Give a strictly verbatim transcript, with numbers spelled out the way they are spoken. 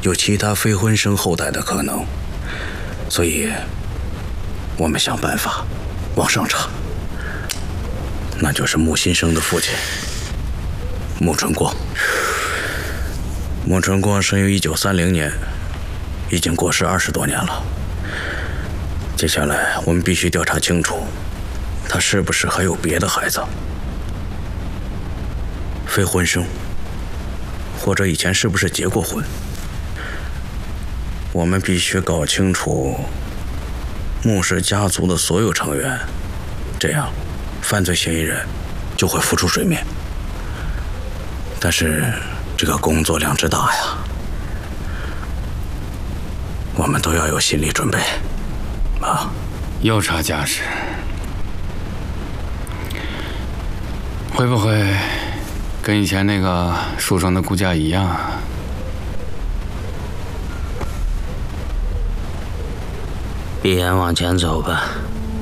有其他非婚生后代的可能，所以我们想办法往上查，那就是穆新生的父亲穆春光。穆春光生于一九三零年，已经过世二十多年了。接下来我们必须调查清楚，他是不是还有别的孩子，非婚生，或者以前是不是结过婚。我们必须搞清楚穆氏家族的所有成员，这样犯罪嫌疑人就会浮出水面。但是这个工作量之大呀，我们都要有心理准备啊。 又查家世，会不会跟以前那个书生的顾家一样？ 闭眼往前走吧。